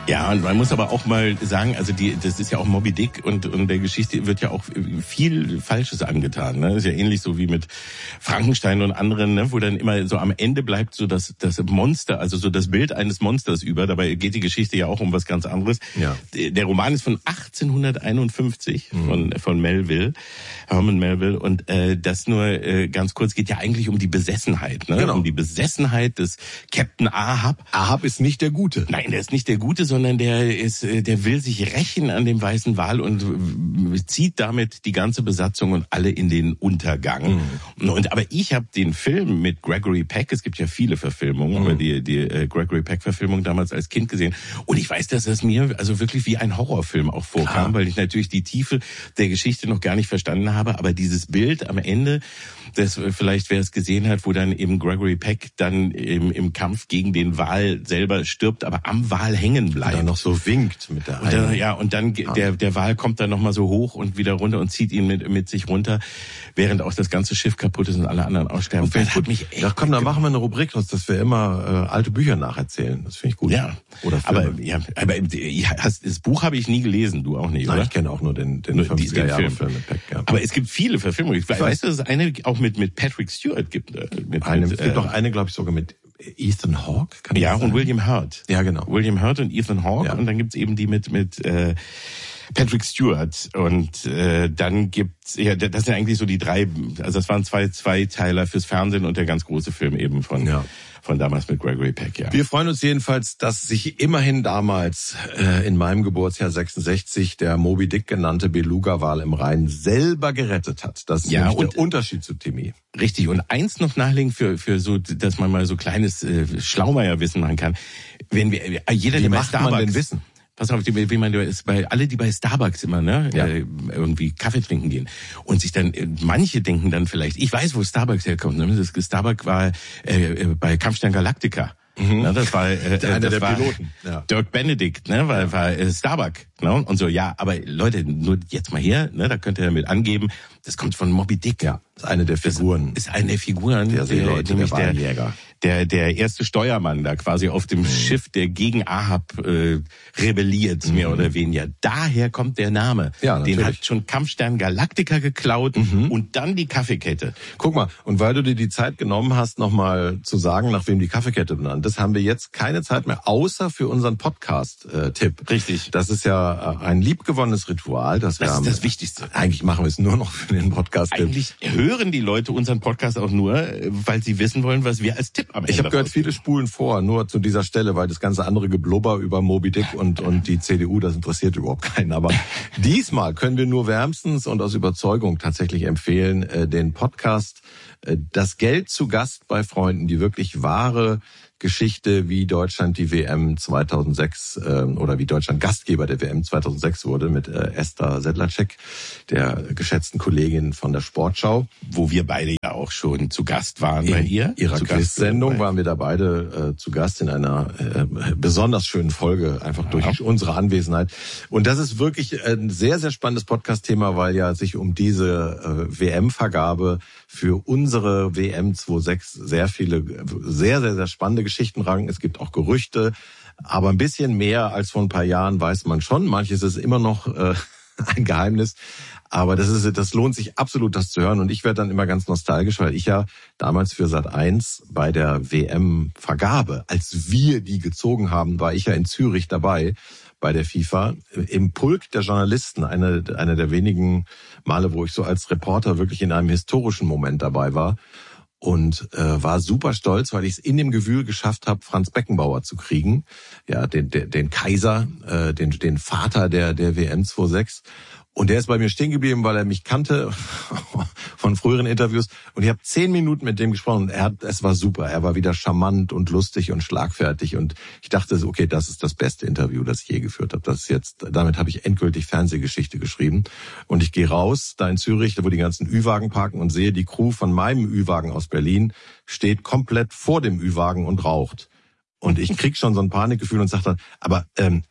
Ja, und man muss aber auch mal sagen, also das ist ja auch Moby Dick und der Geschichte wird ja auch viel Falsches angetan. Ne? Das ist ja ähnlich so wie mit Frankenstein und anderen, ne? Wo dann immer so am Ende bleibt so das Monster, also so das Bild eines Monsters über. Dabei geht die Geschichte ja auch um was ganz anderes. Ja. Der Roman ist von 1851 von Melville, Herman Melville, und das nur ganz kurz geht ja eigentlich um die Besessenheit, ne? Genau. Um die Besessenheit des Captain Ahab. Ahab ist nicht der Gute. Nein, der ist nicht der Gute, sondern der will sich rächen an dem weißen Wal und zieht damit die ganze Besatzung und alle in den Untergang. Aber ich habe den Film mit Gregory Peck, es gibt ja viele Verfilmungen, aber die Gregory Peck-Verfilmung damals als Kind gesehen. Und ich weiß, dass das mir also wirklich wie ein Horrorfilm auch vorkam, weil ich natürlich die Tiefe der Geschichte noch gar nicht verstanden habe. Aber dieses Bild am Ende, das vielleicht wer es gesehen hat, wo dann eben Gregory Peck dann im Kampf gegen den Wal selber stirbt, aber am Wal hängen bleibt. Und dann noch so winkt mit der Hand. Und dann der Wal kommt dann nochmal so hoch und wieder runter und zieht ihn mit sich runter, während auch das ganze Schiff kaputt ist und alle anderen aussterben. Das hat mich echt komm, dann machen wir eine Rubrik, dass wir immer alte Bücher nacherzählen. Das finde ich gut. Ja. Oder Filme. Aber das Buch habe ich nie gelesen, du auch nicht, oder? Nein, ich kenne auch nur den 50er-Jahre-Film mit Peck. Ja. Aber es gibt viele Verfilmungen. Ich weiß, dass es eine auch mit Patrick Stewart gibt. Es gibt doch eine, glaube ich, sogar mit Ethan Hawke. Ja, und William Hurt. Ja, genau. William Hurt und Ethan Hawke. Ja. Und dann gibt's eben die mit Patrick Stewart. Und dann gibt's, ja, das sind eigentlich so die drei, also das waren zwei Teiler fürs Fernsehen und der ganz große Film eben von damals mit Gregory Peck, ja. Wir freuen uns jedenfalls, dass sich immerhin damals in meinem Geburtsjahr 66 der Moby Dick genannte Beluga-Wal im Rhein selber gerettet hat. Das ist ja der Unterschied zu Timmy. Richtig. Und eins noch nachlegen für so, dass man mal so kleines Schlaumeierwissen machen kann. Wenn wir jeder, der bei Starbucks, man denn wissen? Pass auf, wie man ist bei alle, die bei Starbucks immer irgendwie Kaffee trinken gehen und sich dann manche denken dann vielleicht, ich weiß, wo Starbucks herkommt. Das Starbucks war bei Kampfstern Galactica. Na, das war einer der Piloten. Ja. Dirk Benedict, ne, war Starbuck, ne, und so. Ja, aber Leute, nur jetzt mal her, ne, da könnt ihr damit angeben. Das kommt von Moby Dick. Ja, ist eine der Figuren. Ist eine der Figuren, der Seeleute, nämlich der Waljäger. Der erste Steuermann da quasi auf dem Schiff, der gegen Ahab rebelliert, mehr oder weniger. Daher kommt der Name. Ja, natürlich. Den hat schon Kampfstern Galactica geklaut und dann die Kaffeekette. Guck mal, und weil du dir die Zeit genommen hast, nochmal zu sagen, nach wem die Kaffeekette benannt ist, haben wir jetzt keine Zeit mehr, außer für unseren Podcast-Tipp. Richtig. Das ist ja ein liebgewonnenes Ritual. Das ist das Wichtigste. Eigentlich machen wir es nur noch für den Podcast-Tipp. Eigentlich hören die Leute unseren Podcast auch nur, weil sie wissen wollen, was wir als Tipp am Ende. Ich habe gehört, viele spulen vor, nur zu dieser Stelle, weil das ganze andere Geblubber über Moby Dick und die CDU, das interessiert überhaupt keinen. Aber diesmal können wir nur wärmstens und aus Überzeugung tatsächlich empfehlen, den Podcast Das Geld zu Gast bei Freunden, die wirklich wahre Geschichte, wie Deutschland die WM 2006 oder wie Deutschland Gastgeber der WM 2006 wurde mit Esther Sedlacek, der geschätzten Kollegin von der Sportschau. Wo wir beide ja auch schon zu Gast waren bei ihr. In ihrer Quiz-Sendung waren wir da beide zu Gast in einer besonders schönen Folge, einfach durch unsere Anwesenheit. Und das ist wirklich ein sehr, sehr spannendes Podcast-Thema, weil ja sich um diese WM-Vergabe für unsere WM 2006 sehr viele, sehr, sehr, sehr spannende Geschichten ranken. Es gibt auch Gerüchte, aber ein bisschen mehr als vor ein paar Jahren weiß man schon. Manches ist immer noch ein Geheimnis, aber das lohnt sich absolut, das zu hören. Und ich werde dann immer ganz nostalgisch, weil ich ja damals für Sat.1 bei der WM-Vergabe, als wir die gezogen haben, war ich ja in Zürich dabei bei der FIFA im Pulk der Journalisten, einer der wenigen Male, wo ich so als Reporter wirklich in einem historischen Moment dabei war. Und war super stolz, weil ich es in dem Gewühl geschafft habe, Franz Beckenbauer zu kriegen, ja, den Kaiser, den Vater der WM 2006. Und der ist bei mir stehen geblieben, weil er mich kannte von früheren Interviews. Und ich habe 10 Minuten mit dem gesprochen. Und es war super. Er war wieder charmant und lustig und schlagfertig. Und ich dachte, okay, das ist das beste Interview, das ich je geführt habe. Damit habe ich endgültig Fernsehgeschichte geschrieben. Und ich gehe raus, da in Zürich, da wo die ganzen Ü-Wagen parken, und sehe, die Crew von meinem Ü-Wagen aus Berlin steht komplett vor dem Ü-Wagen und raucht. Und ich krieg schon so ein Panikgefühl und sag dann, aber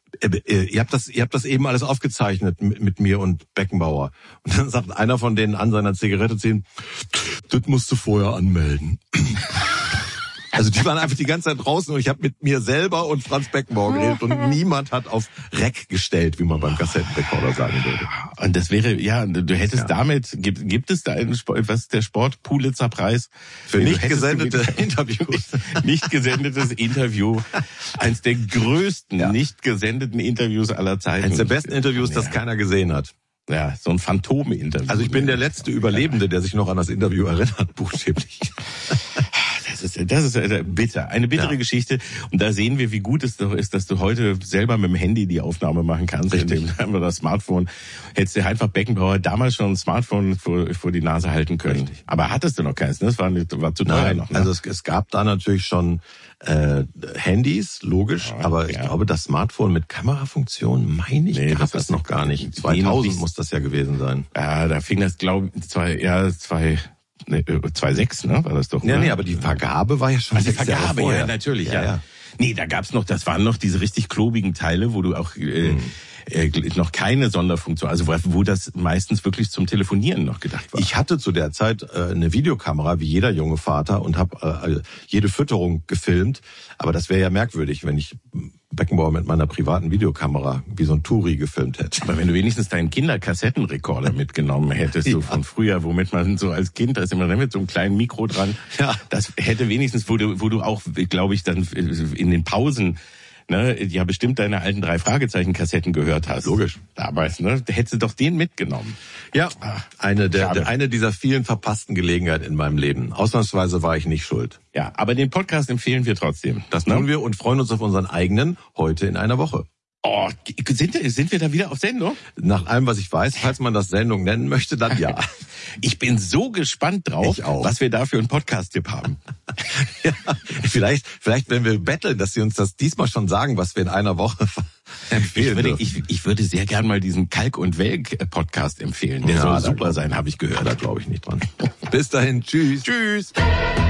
ihr habt das eben alles aufgezeichnet mit mir und Beckenbauer. Und dann sagt einer von denen an seiner Zigarette ziehen, das musst du vorher anmelden. Also die waren einfach die ganze Zeit draußen und ich habe mit mir selber und Franz Beckenbauer geredet und niemand hat auf Rec gestellt, wie man beim Kassettenrekorder sagen würde. Und das wäre, du hättest damit, gibt es da was ist der Sport-Pulitzer-Preis? Für nicht gesendete Interviews. Nicht gesendetes Interview. Eins der größten nicht gesendeten Interviews aller Zeiten. Eines der besten Interviews, das keiner gesehen hat. Ja, so ein Phantom-Interview. Also ich bin der letzte Überlebende, der sich noch an das Interview erinnert, buchstäblich. Das ist bitter. Eine bittere Geschichte. Und da sehen wir, wie gut es doch ist, dass du heute selber mit dem Handy die Aufnahme machen kannst. Richtig. Haben wir das Smartphone. Hättest du einfach Beckenbauer damals schon ein Smartphone vor die Nase halten können. Richtig. Aber hattest du noch keins, ne? Das war zu teuer noch. Ne? Also es gab da natürlich schon Handys, logisch, aber ich glaube, das Smartphone mit Kamerafunktion, gab es noch gar nicht. 2000 muss das ja gewesen sein. Ja, da fing das, glaube ich, 2,6, ne, war das doch. Ja, aber die Vergabe war ja schon. Die Vergabe, ja, natürlich, ja. Nee, da gab's noch, das waren noch diese richtig klobigen Teile, wo du auch noch keine Sonderfunktion, also wo das meistens wirklich zum Telefonieren noch gedacht war. Ich hatte zu der Zeit eine Videokamera, wie jeder junge Vater, und habe jede Fütterung gefilmt. Aber das wäre ja merkwürdig, wenn ich Beckenbauer mit meiner privaten Videokamera wie so ein Touri gefilmt hätte. Aber wenn du wenigstens deinen Kinderkassettenrekorder mitgenommen hättest, so von früher, womit man so als Kind, da ist immer mit so einem kleinen Mikro dran, das hätte wenigstens, wo du auch, glaube ich, dann in den Pausen ja bestimmt deine alten 3 Fragezeichen-Kassetten gehört hast. Logisch. Damals, hättest du doch den mitgenommen. Ja, eine dieser vielen verpassten Gelegenheiten in meinem Leben. Ausnahmsweise war ich nicht schuld. Ja, aber den Podcast empfehlen wir trotzdem. Das tun wir und freuen uns auf unseren eigenen heute in einer Woche. Oh, sind wir da wieder auf Sendung? Nach allem, was ich weiß, falls man das Sendung nennen möchte, dann ja. Ich bin so gespannt drauf, was wir da für einen Podcast-Tipp haben. Ja, vielleicht, wenn wir betteln, dass sie uns das diesmal schon sagen, was wir in einer Woche empfehlen. Ich würde sehr gern mal diesen Kalk und Welk-Podcast empfehlen. Der soll super sein, habe ich gehört. Da glaube ich nicht dran. Bis dahin, tschüss. Tschüss.